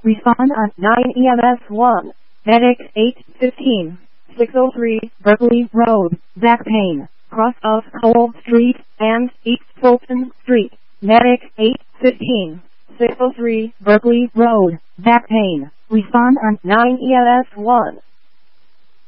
Respond on 9 EMS 1. Medic 815. 603 Berkeley Road, back pain. Cross of Cole Street and East Fulton Street. Medic 815. 603 Berkeley Road, back pain. Respond on 9 EMS 1.